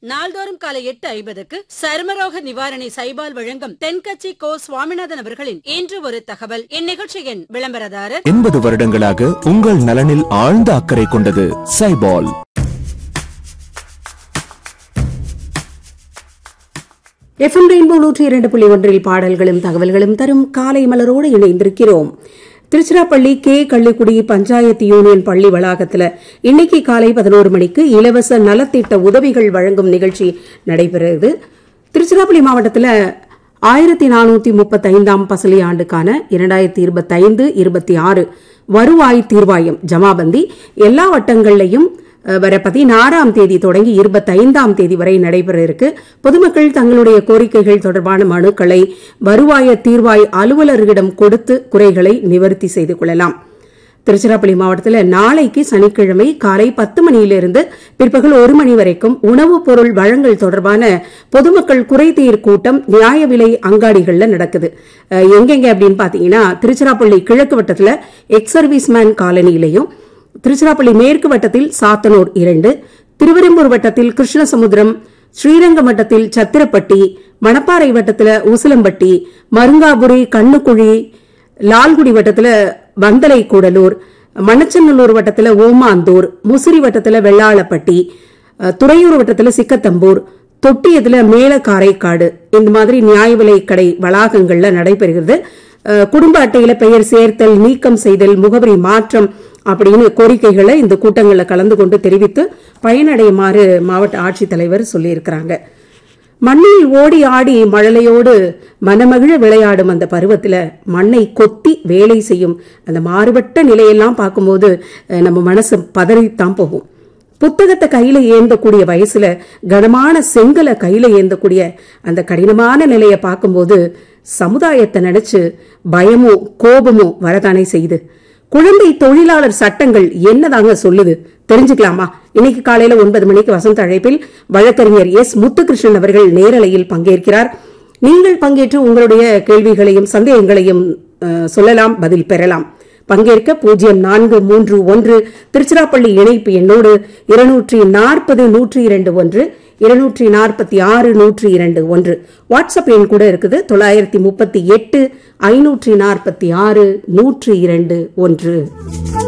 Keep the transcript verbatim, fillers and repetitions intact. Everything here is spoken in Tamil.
நாள்தோறும் காலை எட்டு ஐம்பதுக்கு சருமரோக நிவாரணி சைபால் வழங்கும் தென்கட்சி கோ சுவாமிநாதன் அவர்களின் இன்று ஒரு தகவல். இந்நிகழ்ச்சியின் விளம்பரதாரர் எண்பது வருடங்களாக உங்கள் நலனில் ஆழ்ந்த அக்கறை கொண்டது சைபால். எஃப்எம் ரெயின்போ நூற்றி இரண்டு புள்ளி ஒன்றில் பாடல்களும் தகவல்களும் தரும் காலை மலரோடு இணைந்திருக்கிறோம். திருச்சிராப்பள்ளி கே கள்ளிக்குடி பஞ்சாயத்து யூனியன் பள்ளி வளாகத்தில் இன்னைக்கு காலை பதினோரு மணிக்கு இலவச நலத்திட்ட உதவிகள் வழங்கும் நிகழ்ச்சி நடைபெறுகிறது. திருச்சிராப்பள்ளி மாவட்டத்தில் ஆயிரத்தி நானூத்தி முப்பத்தி ஐந்தாம் பசலி ஆண்டுக்கான இரண்டாயிரத்தி இருபத்தி ஐந்து இருபத்தி ஆறு வருவாய் தீர்வாயம் ஜமாபந்தி எல்லா வட்டங்களையும் வர பதினாறாம் தேதி தொடங்கி இருபத்தி ஐந்தாம் தேதி வரை நடைபெற இருக்கு. பொதுமக்கள் தங்களுடைய கோரிக்கைகள் தொடர்பான மனுக்களை வருவாய தீர்வாய் அலுவலர்களிடம் கொடுத்து குறைகளை நிவர்த்தி செய்து கொள்ளலாம். திருச்சிராப்பள்ளி மாவட்டத்தில் நாளைக்கு சனிக்கிழமை காலை பத்து மணியிலிருந்து பிற்பகல் ஒரு மணி வரைக்கும் உணவுப் பொருள் வழங்கல் தொடர்பான பொதுமக்கள் குறைதீர் கூட்டம் நியாய விலை அங்காடிகள்ல நடக்குது. எங்கெங்க அப்படின்னு பாத்தீங்கன்னா திருச்சிராப்பள்ளி கிழக்கு வட்டத்தில் எக்ஸ் சர்வீஸ்மேன் காலனியிலையும், திருச்சிராப்பள்ளி மேற்கு வட்டத்தில் சாத்தனூர் இரண்டு, திருவெரும்பூர் வட்டத்தில் கிருஷ்ணசமுத்திரம், ஸ்ரீரங்கம் வட்டத்தில் சத்திரப்பட்டி, மணப்பாறை வட்டத்தில் உசிலம்பட்டி, மருங்காபுரி, கண்ணுக்குழி, லால்குடி வட்டத்தில் வந்தலை கூடலூர், மணச்சநல்லூர் வட்டத்தில் ஓமாந்தூர், முசிறி வட்டத்தில் வெள்ளாளப்பட்டி, துறையூர் வட்டத்தில் சிக்கத்தம்பூர், தொட்டியத்துல மேல காரைக்காடு, இந்த மாதிரி நியாய விலை கடை வளாகங்கள்ல நடைபெறுகிறது. குடும்ப அட்டையில பெயர் சேர்த்தல், நீக்கம் செய்தல், முகவரி மாற்றம் அப்படின்னு கோரிக்கைகளை இந்த கூட்டங்களில் கலந்து கொண்டு தெரிவித்து பயனடையுமாறு மாவட்ட ஆட்சித்தலைவர் சொல்லியிருக்கிறாங்க. மண்ணில் ஓடி ஆடி மழலையோடு மனமகிழ விளையாடும் அந்த பருவத்தில் மண்ணை கொத்தி வேலை செய்யும் அந்த மாறுபட்ட நிலையெல்லாம் பார்க்கும்போது நம்ம மனசு பதறித்தான் போகும். புத்தகத்தை கையில ஏந்தக்கூடிய வயசுல கனமான செங்கலை கையில ஏந்தக்கூடிய அந்த கடினமான நிலையை பார்க்கும்போது சமுதாயத்தை நினைச்சு பயமும் கோபமும் வரதானே செய்யுது. குழந்தை தொழிலாளர் சட்டங்கள் என்னதாங்க சொல்லுது தெரிஞ்சுக்கலாமா? இன்னைக்கு காலையில ஒன்பது மணிக்கு வசந்த அழைப்பில் வழக்கறிஞர் எஸ் முத்துகிருஷ்ணன் அவர்கள் நேரலையில் பங்கேற்கிறார். நீங்கள் பங்கேற்று உங்களுடைய கேள்விகளையும் சந்தேகங்களையும் சொல்லலாம், பதில் பெறலாம். பங்கேற்க பூஜ்ஜியம் நான்கு மூன்று ஒன்று திருச்சிராப்பள்ளி இணைப்பு எண்ணோடு இருநூற்றி நாற்பது நூற்றி இரண்டு ஒன்று, இருநூற்றி நாற்பத்தி ஆறு நூற்றி இரண்டு ஒன்று வாட்ஸ்அப் எண் கூட இருக்குது. தொள்ளாயிரத்தி முப்பத்தி எட்டு ஐநூற்றி நாற்பத்தி ஆறு நூற்றி இரண்டு ஒன்று.